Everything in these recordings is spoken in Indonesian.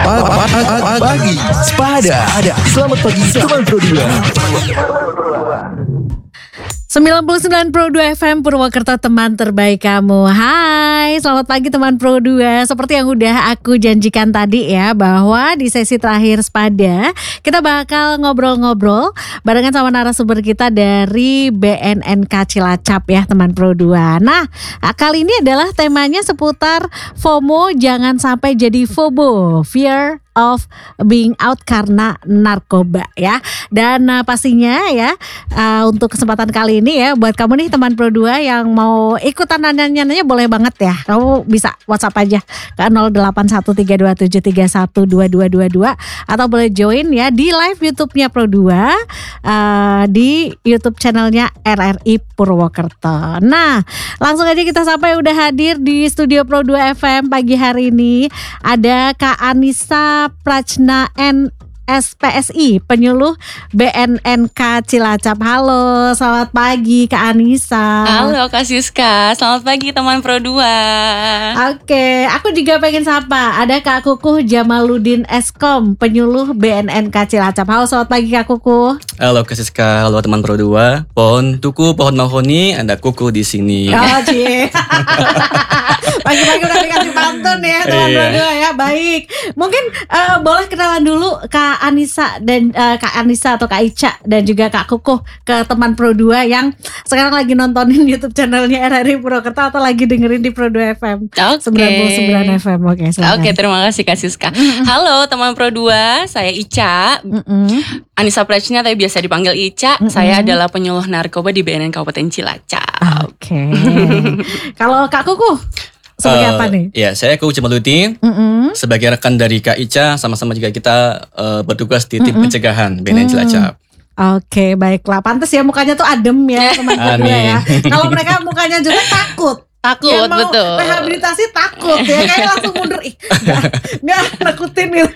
Pagi Sepada. Selamat pagi teman Pro 99 Pro 2 FM Purwokerto, teman terbaik kamu. Hai, selamat pagi teman Pro 2. Seperti yang udah aku janjikan tadi ya, bahwa di sesi terakhir Sepada kita bakal ngobrol-ngobrol barengan sama narasumber kita dari BNNK Cilacap ya teman Pro 2. Nah, kali ini adalah temanya seputar FOMO, jangan sampai jadi FOBO, Fear of being out karena narkoba ya. Dan pastinya ya untuk kesempatan kali ini ya, buat kamu nih teman Pro 2 yang mau ikutan nanya-nanya boleh banget ya. Kamu bisa WhatsApp aja ke 081327312222 atau boleh join ya di live YouTube-nya Pro 2 di YouTube channelnya RRI Purwokerto. Nah, langsung aja kita sampai udah hadir di studio Pro 2 FM pagi hari ini. Ada Kak Anissa Prachna SPSI, penyuluh BNNK Cilacap. Halo, selamat pagi Kak Anissa. Halo Kak Siska, selamat pagi teman Pro 2. Oke, aku juga pengen sapa. Ada Kak Kukuh Jamaluddin Eskom, penyuluh BNNK Cilacap. Halo, selamat pagi Kak Kukuh. Halo Kak Siska, halo teman Pro 2. Pohon tuku, pohon mahoni, ada kuku di sini. Oh, cie. Pagi-pagi udah dikasih pantun ya teman Pro 2 ya. Baik, mungkin boleh kenalan dulu Kak Anissa dan Kak Anissa atau Kak Ica dan juga Kak Kukuh ke teman Pro 2 yang sekarang lagi nontonin YouTube channelnya RRI Purwokerto atau lagi dengerin di Pro 2 FM 99 FM. Oke, terima kasih Kak Siska. Halo teman Pro 2, saya Ica. Anissa Prachna tapi biasa dipanggil Ica. Saya adalah penyuluh narkoba di BNN Kabupaten Cilacap. Oke. Kalau Kak Kukuh sebagai apa nih? Ya, saya Kukuh Jamaluddin. Sebagai rekan dari Kak Ica, sama-sama juga kita bertugas di tim pencegahan BNN Cilacap. Oke, baiklah. Pantes ya mukanya tuh adem ya teman Pro 2 ya. Kalau mereka mukanya juga takut. Takut, ya, mau betul. Rehabilitasi takut ya, kayak langsung mundur. Nggak nakutin gitu.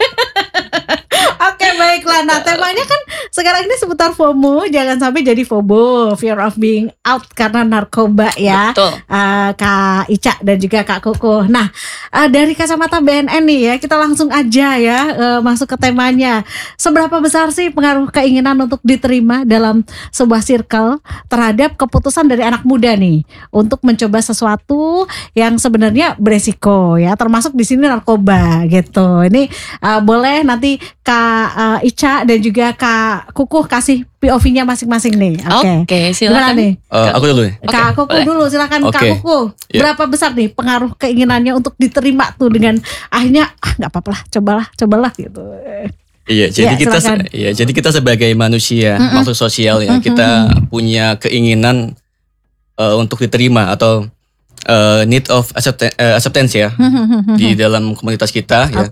Oke, baiklah. Nah, temanya kan sekarang ini seputar FOMO, jangan sampai jadi FOBO, Fear of being out karena narkoba ya. Betul. Kak Ica dan juga Kak Kukuh. Nah, dari kacamata BNN nih ya, kita langsung aja ya masuk ke temanya. Seberapa besar sih pengaruh keinginan untuk diterima dalam sebuah circle terhadap keputusan dari anak muda nih untuk mencoba sesuatu yang sebenarnya beresiko ya, termasuk di sini narkoba gitu. Ini boleh nanti Kak Ica dan juga Kak Kukuh kasih POV-nya masing-masing nih. Oke, silakan. Nih? Aku dulu nih. Kak Kukuh dulu, silakan. Kak Kukuh. Berapa besar nih pengaruh keinginannya untuk diterima tuh dengan akhirnya nggak apa-apa lah, cobalah gitu. Iya, jadi kita sebagai manusia, makhluk sosial ya, kita punya keinginan untuk diterima atau need of acceptance ya di dalam komunitas kita ya.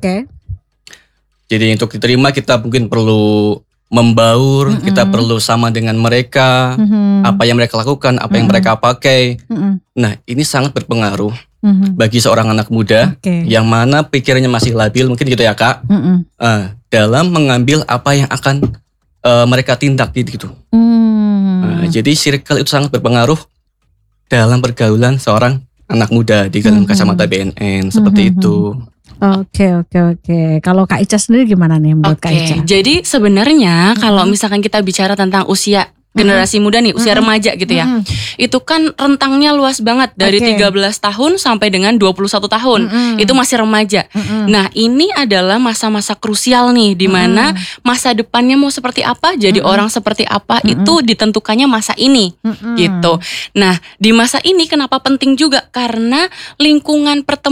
Jadi untuk diterima kita mungkin perlu membaur, kita perlu sama dengan mereka, apa yang mereka lakukan, apa yang mereka pakai. Nah, ini sangat berpengaruh bagi seorang anak muda yang mana pikirannya masih labil, mungkin gitu ya Kak, dalam mengambil apa yang akan mereka tindak gitu. Jadi circle itu sangat berpengaruh dalam pergaulan seorang anak muda di dalam kacamata BNN seperti itu. Oke. Kalau Kak Ica sendiri gimana nih menurut Kak Ica? Jadi sebenarnya kalau misalkan kita bicara tentang usia generasi muda nih, usia remaja gitu ya. Itu kan rentangnya luas banget dari 13 tahun sampai dengan 21 tahun. Itu masih remaja. Nah, ini adalah masa-masa krusial nih di mana masa depannya mau seperti apa, jadi orang seperti apa itu ditentukannya masa ini gitu. Nah, di masa ini kenapa penting juga? Karena lingkungan pertemanan